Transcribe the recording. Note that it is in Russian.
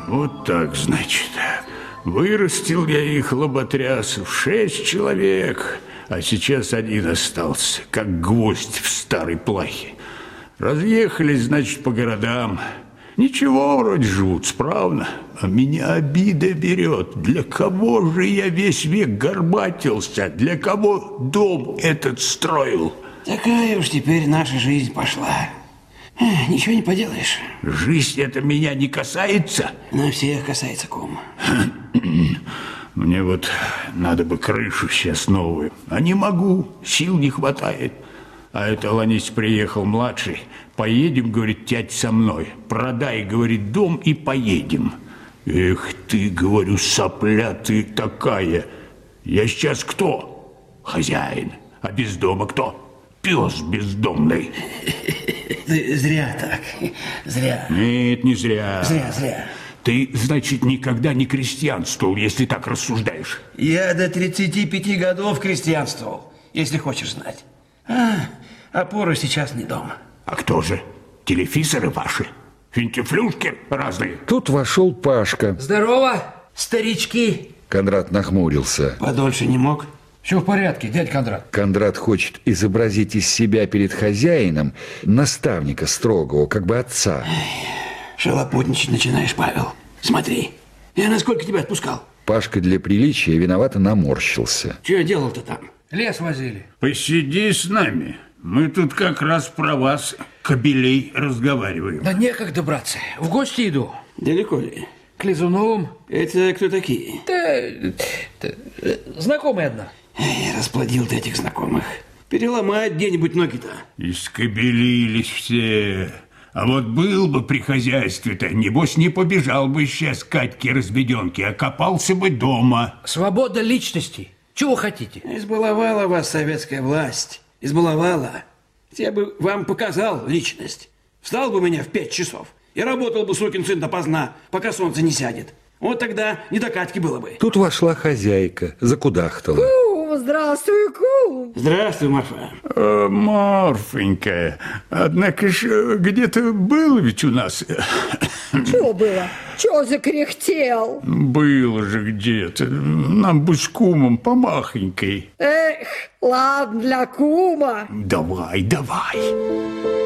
Вот так, значит. Вырастил я их, лоботрясов, 6 человек, а сейчас один остался, как гвоздь в старой плахе. Разъехались, значит, по городам. Ничего, вроде живут справно, а меня обида берет. Для кого же я весь век горбатился? Для кого дом этот строил? Такая уж теперь наша жизнь пошла. Ничего не поделаешь. Жизнь это меня не касается? На всех касается, кум. Мне вот надо бы крышу сейчас новую. А не могу, сил не хватает. А это Ланись приехал младший. Поедем, говорит, тять со мной. Продай, говорит, дом и поедем. Эх ты, говорю, сопля ты такая. Я сейчас кто? Хозяин. А без дома кто? Пес бездомный. Ты зря так. Зря. Нет, не зря. Зря. Ты, значит, никогда не крестьянствовал, если так рассуждаешь. Я до 35 годов крестьянствовал, если хочешь знать. А пору сейчас не дома. А кто же? Телефисеры ваши? Финтифлюшки разные? Тут вошел Пашка. Здорово, старички. Кондрат нахмурился. Подольше не мог? Все в порядке, дядь Кондрат. Кондрат хочет изобразить из себя перед хозяином наставника строгого, как бы отца. Шалопутничать начинаешь, Павел. Смотри, я насколько тебя отпускал? Пашка для приличия виновато наморщился. Че делал-то там? Лес возили. Посиди с нами. Мы тут как раз про вас, кобелей, разговариваем. Да некогда, братцы. В гости иду. Далеко ли? К Лизуновым. Это кто такие? Да, знакомая одна. Расплодил ты этих знакомых. Переломать где-нибудь ноги-то. Искобелились все. А вот был бы при хозяйстве-то, небось, не побежал бы сейчас к Катьке-разбеденке, а копался бы дома. Свобода личности. Чего хотите? Избаловала вас советская власть. Избаловала. Я бы вам показал личность. Встал бы меня в 5 часов и работал бы, сукин сын, допоздна, пока солнце не сядет. Вот тогда не до Катьки было бы. Тут вошла хозяйка, закудахтала. Здравствуй, кум. Здравствуй, Марфа. Марфенька, однако ж где-то был ведь у нас. Чего было? Чего закряхтел? Было же где-то. Нам бы с кумом помахонькой. Эх, ладно, для кума. Давай.